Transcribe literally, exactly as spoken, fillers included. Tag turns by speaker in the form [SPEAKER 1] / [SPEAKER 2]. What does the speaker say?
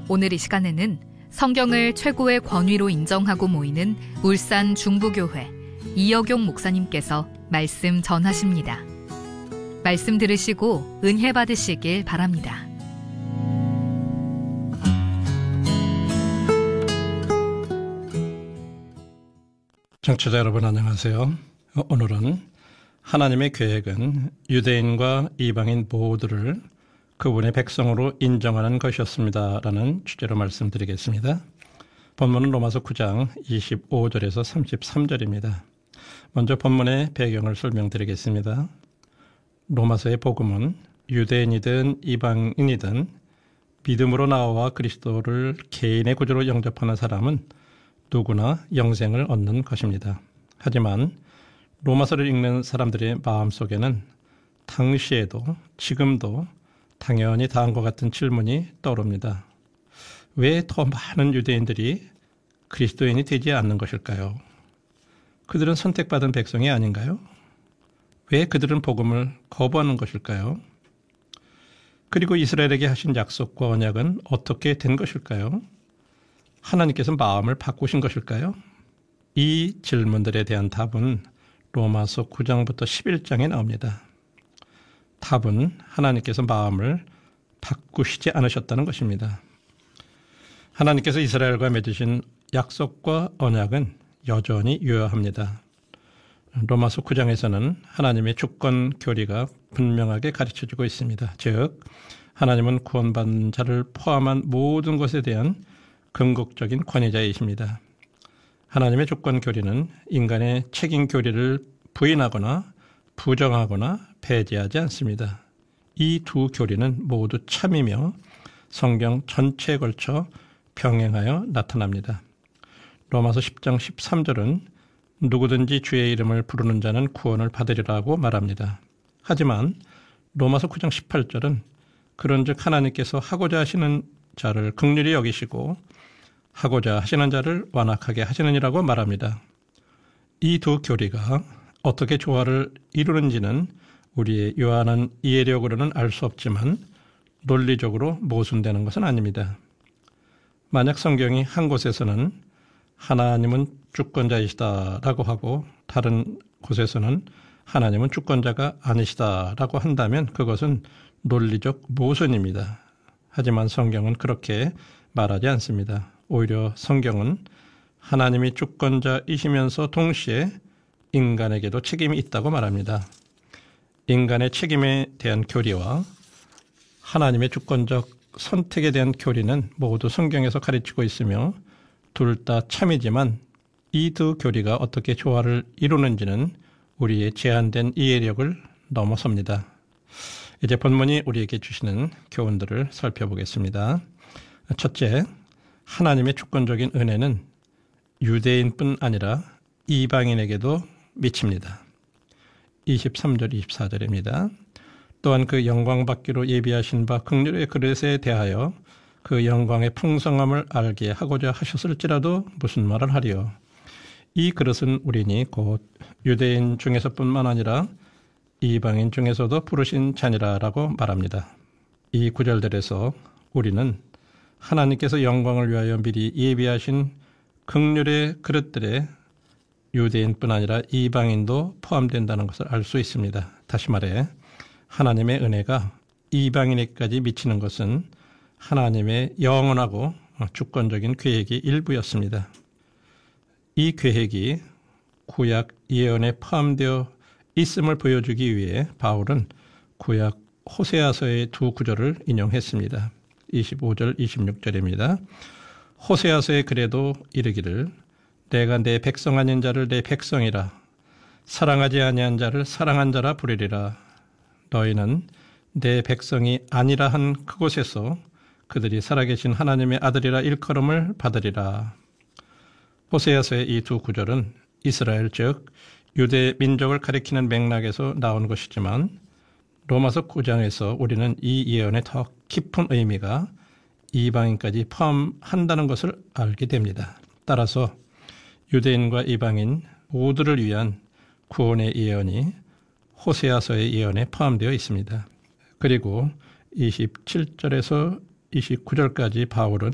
[SPEAKER 1] 오늘 이 시간에는 성경을 최고의 권위로 인정하고 모이는 울산 중부교회 이여경 목사님께서 말씀 전하십니다. 말씀 들으시고 은혜 받으시길 바랍니다.
[SPEAKER 2] 청취자 여러분 안녕하세요. 오늘은 하나님의 계획은 유대인과 이방인 모두를 그분의 백성으로 인정하는 것이었습니다 라는 주제로 말씀드리겠습니다. 본문은 로마서 구 장 이십오 절에서 삼십삼 절입니다. 먼저 본문의 배경을 설명드리겠습니다. 로마서의 복음은 유대인이든 이방인이든 믿음으로 나와 그리스도를 개인의 구주로 영접하는 사람은 누구나 영생을 얻는 것입니다. 하지만 로마서를 읽는 사람들의 마음속에는 당시에도 지금도 당연히 다음과 같은 질문이 떠오릅니다. 왜 더 많은 유대인들이 그리스도인이 되지 않는 것일까요? 그들은 선택받은 백성이 아닌가요? 왜 그들은 복음을 거부하는 것일까요? 그리고 이스라엘에게 하신 약속과 언약은 어떻게 된 것일까요? 하나님께서 마음을 바꾸신 것일까요? 이 질문들에 대한 답은 로마서 구 장부터 십일 장에 나옵니다. 답은 하나님께서 마음을 바꾸시지 않으셨다는 것입니다. 하나님께서 이스라엘과 맺으신 약속과 언약은 여전히 유효합니다. 로마서 구 장에서는 하나님의 주권 교리가 분명하게 가르쳐주고 있습니다. 즉, 하나님은 구원받는 자를 포함한 모든 것에 대한 궁극적인 권위자이십니다. 하나님의 주권 교리는 인간의 책임 교리를 부인하거나 부정하거나 배제하지 않습니다. 이 두 교리는 모두 참이며 성경 전체에 걸쳐 병행하여 나타납니다. 로마서 십 장 십삼 절은 누구든지 주의 이름을 부르는 자는 구원을 받으리라고 말합니다. 하지만 로마서 구 장 십팔 절은 그런즉 하나님께서 하고자 하시는 자를 긍휼히 여기시고 하고자 하시는 자를 완악하게 하시느니라고 말합니다. 이 두 교리가 어떻게 조화를 이루는지는 우리의 요한한 이해력으로는 알 수 없지만 논리적으로 모순되는 것은 아닙니다. 만약 성경이 한 곳에서는 하나님은 주권자이시다라고 하고 다른 곳에서는 하나님은 주권자가 아니시다라고 한다면 그것은 논리적 모순입니다. 하지만 성경은 그렇게 말하지 않습니다. 오히려 성경은 하나님이 주권자이시면서 동시에 인간에게도 책임이 있다고 말합니다. 인간의 책임에 대한 교리와 하나님의 주권적 선택에 대한 교리는 모두 성경에서 가르치고 있으며 둘 다 참이지만 이 두 교리가 어떻게 조화를 이루는지는 우리의 제한된 이해력을 넘어섭니다. 이제 본문이 우리에게 주시는 교훈들을 살펴보겠습니다. 첫째, 하나님의 주권적인 은혜는 유대인뿐 아니라 이방인에게도 미칩니다. 이십삼 절 이십사 절입니다. 또한 그 영광 받기로 예비하신 바 긍휼의 그릇에 대하여 그 영광의 풍성함을 알게 하고자 하셨을지라도 무슨 말을 하리요. 이 그릇은 우리니 곧 유대인 중에서뿐만 아니라 이방인 중에서도 부르신 자니라라고 말합니다. 이 구절들에서 우리는 하나님께서 영광을 위하여 미리 예비하신 긍휼의 그릇들에 유대인뿐 아니라 이방인도 포함된다는 것을 알 수 있습니다. 다시 말해 하나님의 은혜가 이방인에게까지 미치는 것은 하나님의 영원하고 주권적인 계획이 일부였습니다. 이 계획이 구약 예언에 포함되어 있음을 보여주기 위해 바울은 구약 호세아서의 두 구절을 인용했습니다. 이십오 절 이십육 절입니다. 호세아서의 글에도 이르기를 내가 내 백성 아닌 자를 내 백성이라 사랑하지 아니한 자를 사랑한 자라 부르리라. 너희는 내 백성이 아니라 한 그곳에서 그들이 살아계신 하나님의 아들이라 일컬음을 받으리라. 호세아서의 이 두 구절은 이스라엘 즉 유대 민족을 가리키는 맥락에서 나온 것이지만 로마서 구 장에서 우리는 이 예언의 더 깊은 의미가 이방인까지 포함한다는 것을 알게 됩니다. 따라서 유대인과 이방인 모두를 위한 구원의 예언이 호세아서의 예언에 포함되어 있습니다. 그리고 이십칠 절에서 이십구 절까지 바울은